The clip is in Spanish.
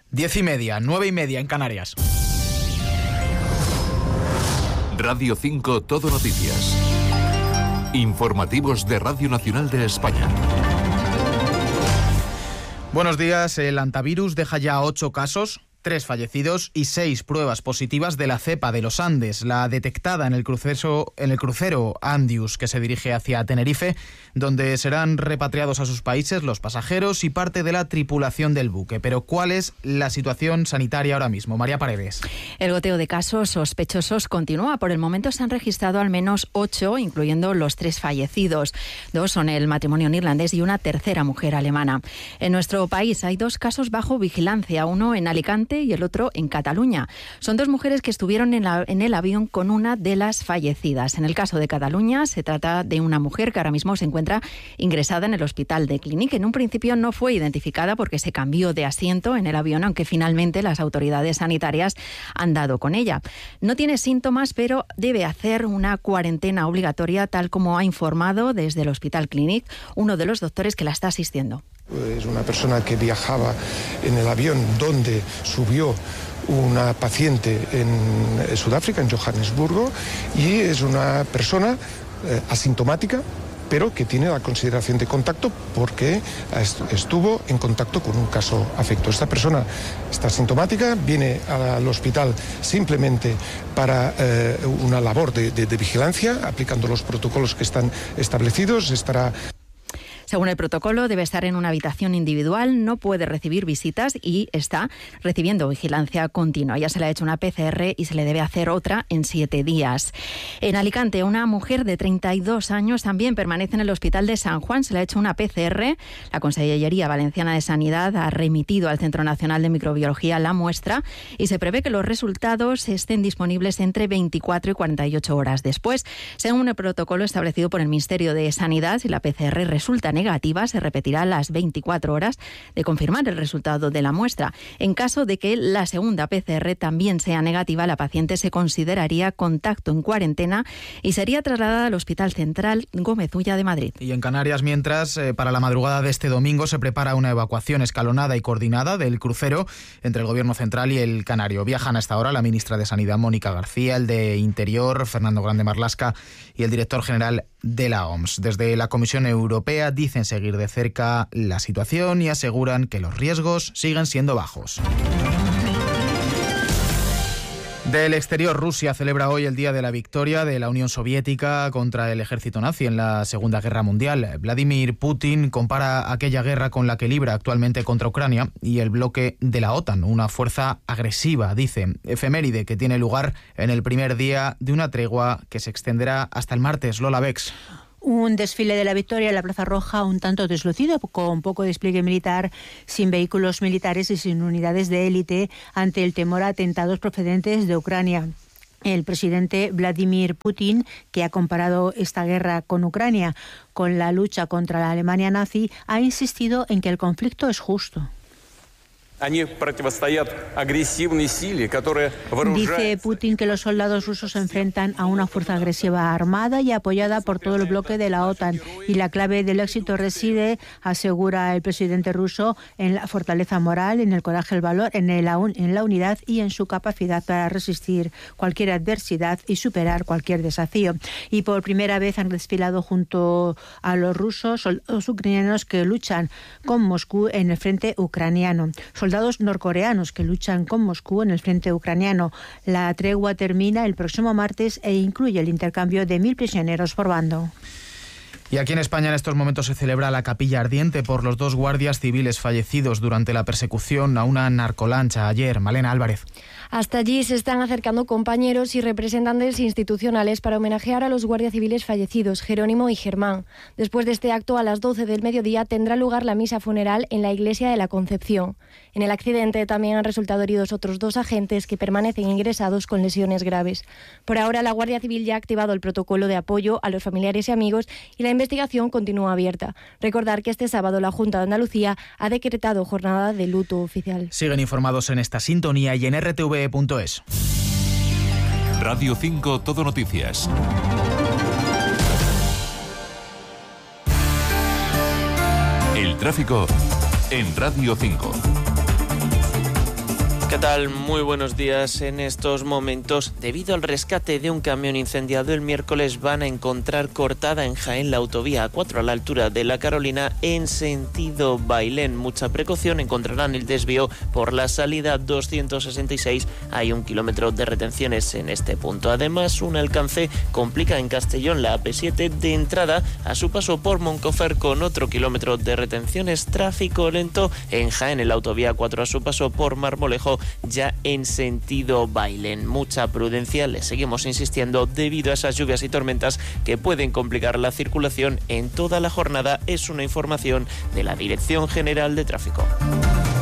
10:30, 9:30 en Canarias. Radio 5 Todo Noticias. Informativos de Radio Nacional de España. Buenos días. El hantavirus deja ya 8 casos, 3 fallecidos y 6 pruebas positivas de la cepa de los Andes, la detectada en el crucero Andius, que se dirige hacia Tenerife, donde serán repatriados a sus países los pasajeros y parte de la tripulación del buque. Pero ¿cuál es la situación sanitaria ahora mismo? María Paredes. El goteo de casos sospechosos continúa. Por el momento se han registrado al menos 8, incluyendo los 3 fallecidos. 2 son el matrimonio neerlandés y una tercera mujer alemana. En nuestro país hay 2 casos bajo vigilancia, uno en Alicante y el otro en Cataluña. Son 2 mujeres que estuvieron en el avión con una de las fallecidas. En el caso de Cataluña se trata de una mujer que ahora mismo se encuentra ingresada en el hospital de Clínic. En un principio no fue identificada porque se cambió de asiento en el avión, aunque finalmente las autoridades sanitarias han dado con ella. No tiene síntomas, pero debe hacer una cuarentena obligatoria, tal como ha informado desde el hospital Clínic uno de los doctores que la está asistiendo. Es una persona que viajaba en el avión donde subió una paciente en Sudáfrica, en Johannesburgo, y es una persona asintomática, pero que tiene la consideración de contacto porque estuvo en contacto con un caso afecto. Esta persona está asintomática, viene al hospital simplemente para una labor de vigilancia, aplicando los protocolos que están establecidos. Estará... Según el protocolo, debe estar en una habitación individual, no puede recibir visitas y está recibiendo vigilancia continua. Ya se le ha hecho una PCR y se le debe hacer otra en 7 días. En Alicante, una mujer de 32 años también permanece en el hospital de San Juan. Se le ha hecho una PCR. La Consellería Valenciana de Sanidad ha remitido al Centro Nacional de Microbiología la muestra y se prevé que los resultados estén disponibles entre 24 y 48 horas después. Según el protocolo establecido por el Ministerio de Sanidad, si la PCR resulta negativa, se repetirá a las 24 horas de confirmar el resultado de la muestra. En caso de que la segunda PCR también sea negativa, la paciente se consideraría contacto en cuarentena y sería trasladada al Hospital Central Gómez Ulla de Madrid. Y en Canarias, mientras, para la madrugada de este domingo se prepara una evacuación escalonada y coordinada del crucero entre el Gobierno Central y el Canario. Viajan hasta ahora la ministra de Sanidad, Mónica García, el de Interior, Fernando Grande Marlaska, y el director general de la OMS. Desde la Comisión Europea dicen seguir de cerca la situación y aseguran que los riesgos siguen siendo bajos. Del exterior, Rusia celebra hoy el Día de la Victoria de la Unión Soviética contra el ejército nazi en la Segunda Guerra Mundial. Vladimir Putin compara aquella guerra con la que libra actualmente contra Ucrania y el bloque de la OTAN, una fuerza agresiva, dice. Efeméride que tiene lugar en el primer día de una tregua que se extenderá hasta el martes. Lola Bex. Un desfile de la victoria en la Plaza Roja un tanto deslucido, con poco despliegue militar, sin vehículos militares y sin unidades de élite ante el temor a atentados procedentes de Ucrania. El presidente Vladimir Putin, que ha comparado esta guerra con Ucrania con la lucha contra la Alemania nazi, ha insistido en que el conflicto es justo. Dice Putin que los soldados rusos se enfrentan a una fuerza agresiva armada y apoyada por todo el bloque de la OTAN. Y la clave del éxito reside, asegura el presidente ruso, en la fortaleza moral, en el coraje, el valor, en la unidad y en su capacidad para resistir cualquier adversidad y superar cualquier desafío. Y por primera vez han desfilado junto a los rusos soldados ucranianos que luchan con Moscú en el frente ucraniano. Soldados norcoreanos que luchan con Moscú en el frente ucraniano. La tregua termina el próximo martes e incluye el intercambio de 1.000 prisioneros por bando. Y aquí en España en estos momentos se celebra la capilla ardiente por los 2 guardias civiles fallecidos durante la persecución a una narcolancha ayer. Malena Álvarez. Hasta allí se están acercando compañeros y representantes institucionales para homenajear a los guardias civiles fallecidos, Jerónimo y Germán. Después de este acto, a las 12 del mediodía, tendrá lugar la misa funeral en la iglesia de la Concepción. En el accidente también han resultado heridos otros 2 agentes que permanecen ingresados con lesiones graves. Por ahora, la Guardia Civil ya ha activado el protocolo de apoyo a los familiares y amigos y la investigación continúa abierta. Recordar que este sábado la Junta de Andalucía ha decretado jornada de luto oficial. Siguen informados en esta sintonía y en rtv.es. Radio 5 Todo Noticias. El tráfico en Radio 5. ¿Qué tal? Muy buenos días. En estos momentos, debido al rescate de un camión incendiado el miércoles, van a encontrar cortada en Jaén la autovía A4 a la altura de La Carolina en sentido Bailén. Mucha precaución, encontrarán el desvío por la salida 266. Hay 1 kilómetro de retenciones en este punto. Además, un alcance complica en Castellón la AP7 de entrada a su paso por Moncofer con otro kilómetro de retenciones. Tráfico lento en Jaén en la autovía A4 a su paso por Marmolejo, ya en sentido Bailén. Mucha prudencia, les seguimos insistiendo, debido a esas lluvias y tormentas que pueden complicar la circulación en toda la jornada. Es una información de la Dirección General de Tráfico.